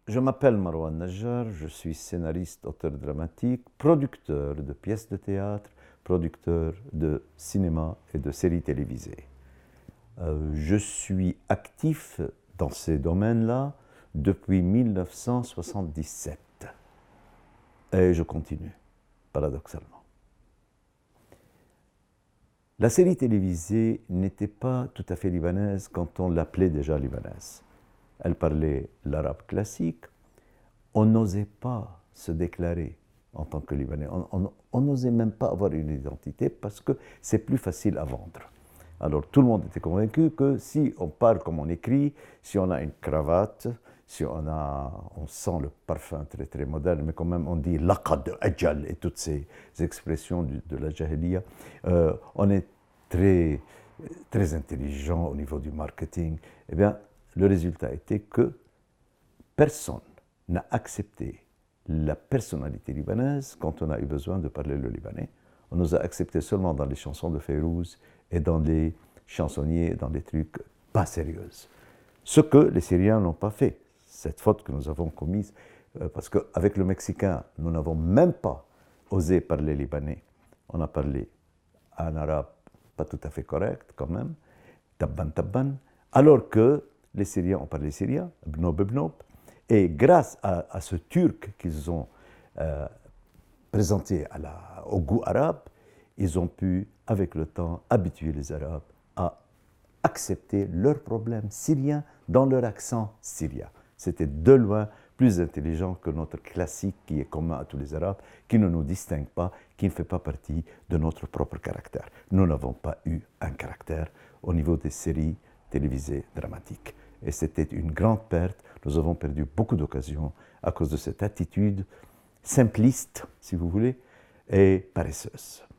Je m'appelle Marwan Najjar, je suis scénariste, auteur dramatique, producteur de pièces de théâtre, producteur de cinéma et de séries télévisées. Je suis actif dans ces domaines-là depuis 1977 et je continue, paradoxalement. La série télévisée n'était pas tout à fait libanaise quand on l'appelait déjà libanaise. Elle parlait l'arabe classique. On n'osait pas se déclarer en tant que Libanais. On n'osait même pas avoir une identité parce que c'est plus facile à vendre. Alors tout le monde était convaincu que si on parle comme on écrit, si on a une cravate, si on sent le parfum très très moderne, mais quand même on dit laqad, ajal et toutes ces expressions de la jahiliya, on est très, très intelligent au niveau du marketing. Eh bien, le résultat était que personne n'a accepté la personnalité libanaise quand on a eu besoin de parler le libanais. On nous a accepté seulement dans les chansons de Fayrouz et dans les chansonniers, dans les trucs pas sérieuses. Ce que les Syriens n'ont pas fait, cette faute que nous avons commise, parce qu'avec le Mexicain, nous n'avons même pas osé parler libanais. On a parlé un arabe pas tout à fait correct quand même, tabban tabban, alors que les Syriens ont parlé syrien, bnob bnob, et grâce à ce turc qu'ils ont présenté au goût arabe, ils ont pu, avec le temps, habituer les Arabes à accepter leurs problèmes syriens dans leur accent syrien. C'était de loin plus intelligent que notre classique qui est commun à tous les Arabes, qui ne nous distingue pas, qui ne fait pas partie de notre propre caractère. Nous n'avons pas eu un caractère au niveau des séries télévisées dramatiques. Et c'était une grande perte. Nous avons perdu beaucoup d'occasions à cause de cette attitude simpliste, si vous voulez, et paresseuse.